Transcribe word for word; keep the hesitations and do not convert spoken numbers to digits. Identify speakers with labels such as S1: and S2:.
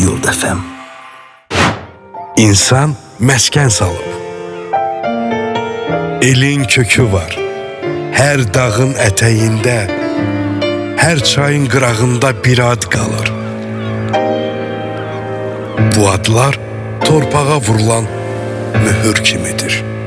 S1: Yurd F M. İnsan məskən salıb. Elin kökü var. Hər dağın ətəyində, hər çayın qırağında bir ad qalır. Bu adlar torpağa vurulan mühür kimidir.